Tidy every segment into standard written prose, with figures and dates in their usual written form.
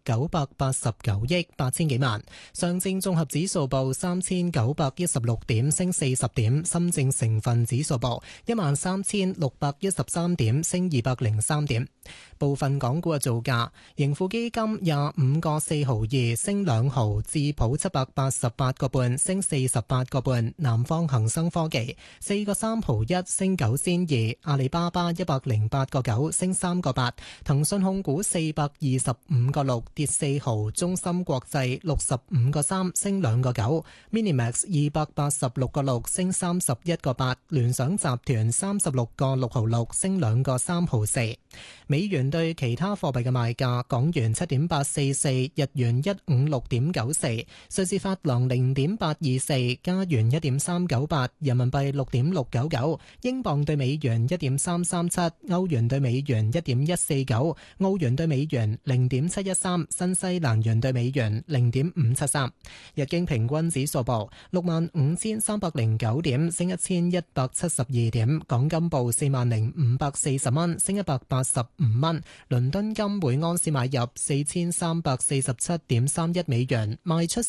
989億80幾萬。上證綜合指數報3916點，升40點。深證成分指數報13613點，升203點。部分港股嘅造價：盈富基金25個4毫2，升2毫；智普788個半，升48個半；南方恒生科技4個3毫1，升9仙2；阿里巴巴108個9，升3個8；騰訊控股425個6，跌4毫；中芯國際65個3，升2個9； Minimax 286個6，升31個8；聯想集團36個6毫6，升2個3毫4。美元對其他貨幣嘅賣價：港元7.844，日元156.94，瑞士法郎0.824，加元1.398，人民幣6.699，英鎊對美元1.337，歐元對美元1.149，澳元對美元0.713，新西蘭元對美元0.573。日經平均指數報65,309點，升1172點。港金報40,540蚊，升185蚊。倫敦金每盎司買入4347.31美元，賣出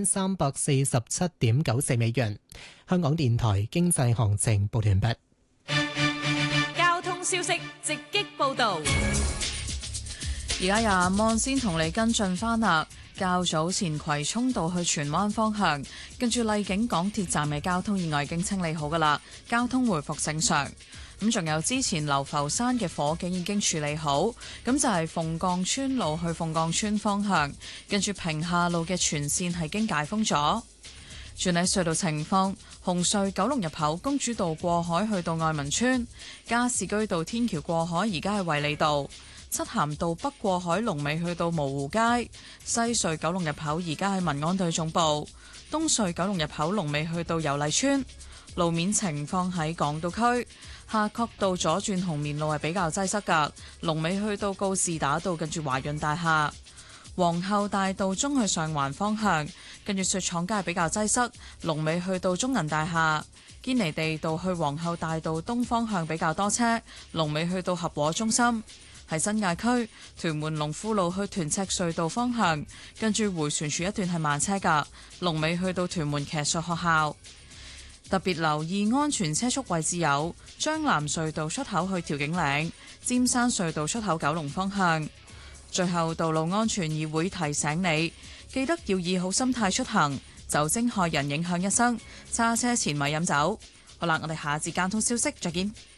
4347.94美元。香港電台經濟行情報完畢。 交通消息直擊報道。 而家由阿芒先同你跟進翻啦。較早前葵涌道去荃灣方向，跟住荔景港鐵站嘅交通意外已經清理好噶啦，交通回復正常。咁仲有之前流浮山嘅火警已經處理好，咁就係鳳鋼村路去鳳鋼村方向，跟住屏廈路嘅全線係經解封咗。轉喺隧道情況，紅隧九龍入口公主道過海去到愛民村，加士居道天橋過海而家係衛理道，漆咸道北過海龍尾去到蕪湖街，西隧九龍入口而家喺民安隊總部，東隧九龍入口龍尾去到油麗村。路面情況喺港島區夏慤道左轉紅棉路係比較擠塞㗎，龍尾去到告士打道近住華潤大廈。皇后大道中去上環方向，跟住雪廠街係比較擠塞，龍尾去到中銀大廈。堅尼地道去皇后大道東方向比較多車，龍尾去到合和中心。喺新界區屯門龍富路去屯赤隧道方向，跟住迴旋處一段係慢車㗎，龍尾去到屯門騎術學校。特別留意安全車速位置有將藍隧道出口去調景嶺、尖山隧道出口九龍方向。最後，道路安全議會提醒你，記得要以好心態出行，酒精害人影響一生，揸車前咪飲酒。好啦，我哋下節交通消息再見。